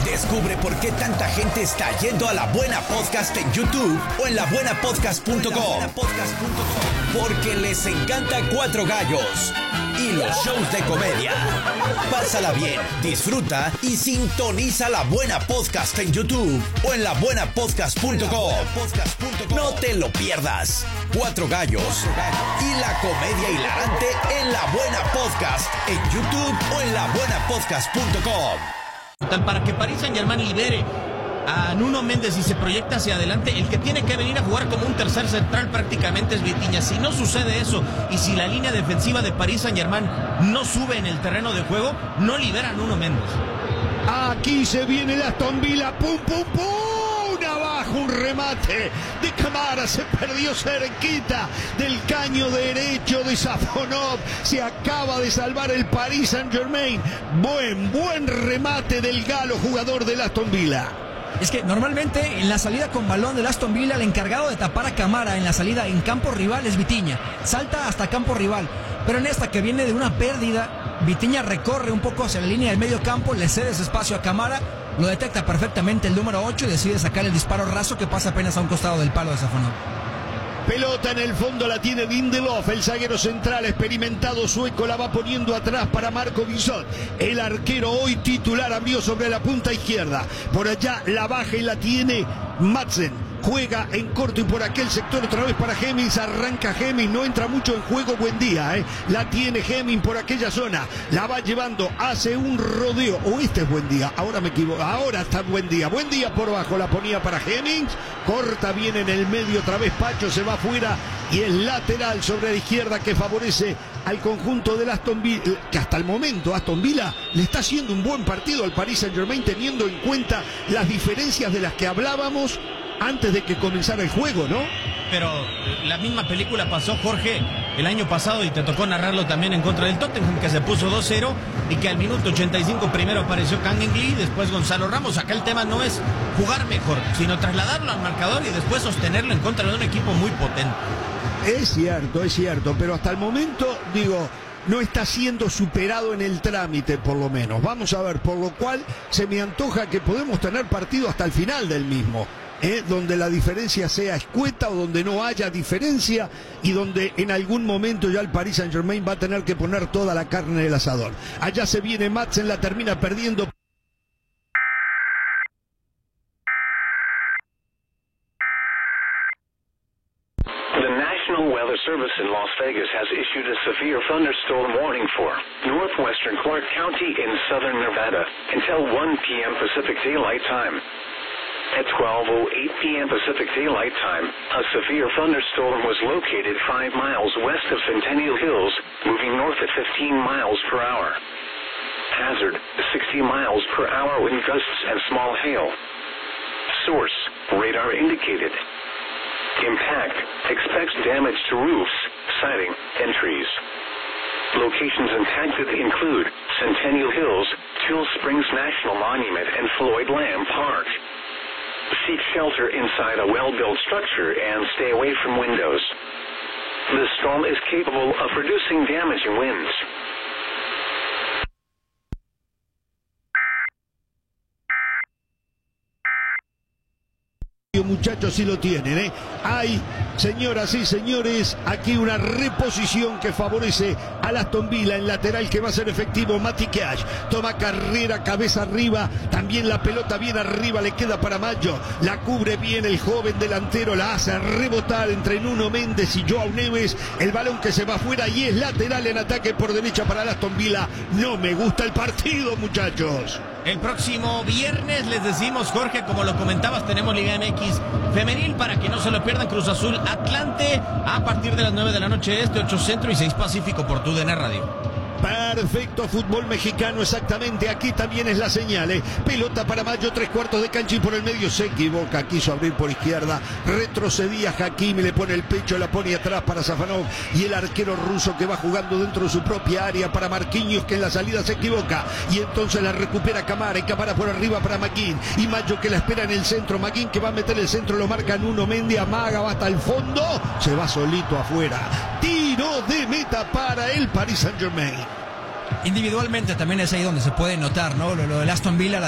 Descubre por qué tanta gente está yendo a La Buena Podcast en YouTube o en labuenapodcast.com. Porque les encanta Cuatro Gallos y los shows de comedia. Pásala bien, disfruta y sintoniza La Buena Podcast en YouTube o en labuenapodcast.com. No te lo pierdas. Cuatro Gallos y la comedia hilarante en La Buena Podcast en YouTube o en labuenapodcast.com. Para que Paris Saint-Germain libere a Nuno Méndez y se proyecta hacia adelante, el que tiene que venir a jugar como un tercer central prácticamente es Vitinha. Si no sucede eso y si la línea defensiva de Paris Saint-Germain no sube en el terreno de juego, no libera a Nuno Méndez. Aquí se viene el Aston Villa, pum, pum, pum. Abajo un remate de Camara, se perdió cerquita del caño derecho de Safonov. Se acaba de salvar el Paris Saint-Germain. Buen remate del galo, jugador del Aston Villa. Es que normalmente en la salida con balón del Aston Villa, el encargado de tapar a Camara en la salida en campo rival es Vitinha. Salta hasta campo rival. Pero en esta que viene de una pérdida, Vitinha recorre un poco hacia la línea del medio campo, le cede ese espacio a Camara, lo detecta perfectamente el número 8 y decide sacar el disparo raso que pasa apenas a un costado del palo de Safonov. Pelota en el fondo, la tiene Lindelof, el zaguero central experimentado sueco, la va poniendo atrás para Marco Bizot. El arquero hoy titular abrió sobre la punta izquierda. Por allá la baja y la tiene Madsen. Juega en corto y por aquel sector otra vez para Hemmings. Arranca Hemmings, no entra mucho en juego. Buen día, la tiene Hemmings por aquella zona. La va llevando, hace un rodeo. Este es buen día, ahora me equivoco. Ahora está buen día. Buen día por bajo, la ponía para Hemmings. Corta bien en el medio, otra vez Pacho se va afuera. Y el lateral sobre la izquierda que favorece al conjunto del Aston Villa, que hasta el momento Aston Villa le está haciendo un buen partido al Paris Saint-Germain, teniendo en cuenta las diferencias de las que hablábamos antes de que comenzara el juego, ¿no? Pero la misma película pasó, Jorge, el año pasado y te tocó narrarlo también en contra del Tottenham, que se puso 2-0 y que al minuto 85 primero apareció Kang In-lee y después Gonzalo Ramos. Acá el tema no es jugar mejor, sino trasladarlo al marcador y después sostenerlo en contra de un equipo muy potente. Es cierto, pero hasta el momento, no está siendo superado en el trámite, por lo menos. Vamos a ver, por lo cual se me antoja que podemos tener partido hasta el final del mismo. Donde la diferencia sea escueta o donde no haya diferencia y donde en algún momento ya el Paris Saint-Germain va a tener que poner toda la carne en el asador. Allá se viene Madsen, la termina perdiendo. The National Weather Service in Las Vegas has issued a severe thunderstorm warning for northwestern Clark County in southern Nevada until 1 p.m. Pacific Daylight Time. At 12:08 p.m. Pacific Daylight Time, a severe thunderstorm was located 5 miles west of Centennial Hills, moving north at 15 miles per hour. Hazard, 60 miles per hour wind gusts and small hail. Source, radar indicated. Impact, expects damage to roofs, siding, and trees. Locations impacted include Centennial Hills, Till Springs National Monument, and Floyd Lamb Park. Seek shelter inside a well-built structure and stay away from windows. The storm is capable of producing damaging winds. Muchachos, sí lo tienen, Hay, señoras y señores, aquí una reposición que favorece al Aston Villa en lateral, que va a ser efectivo. Matty Cash toma carrera, cabeza arriba, también la pelota bien arriba, le queda para Mayo, la cubre bien el joven delantero, la hace rebotar entre Nuno Méndez y Joao Neves, el balón que se va afuera y es lateral en ataque por derecha para el Aston Villa. No me gusta el partido, muchachos. El próximo viernes les decimos, Jorge, como lo comentabas, tenemos Liga MX femenil para que no se lo pierdan. Cruz Azul Atlante a partir de las 9 de la noche 8 Centro y 6 Pacífico por TUDN Radio. Perfecto, fútbol mexicano, exactamente. Aquí también es la señal, Pelota para Mayo, 3/4 de cancha y por el medio se equivoca. Quiso abrir por izquierda, retrocedía Hakimi, le pone el pecho, la pone atrás para Safonov y el arquero ruso que va jugando dentro de su propia área para Marquinhos, que en la salida se equivoca y entonces la recupera Camara y Camara por arriba para Maguín y Mayo que la espera en el centro. Maguín que va a meter el centro, lo marca Nuno Méndez, amaga, va hasta el fondo, se va solito afuera. Tiro de meta para el Paris Saint-Germain. Individualmente también es ahí donde se puede notar, ¿no? Lo del Aston Villa,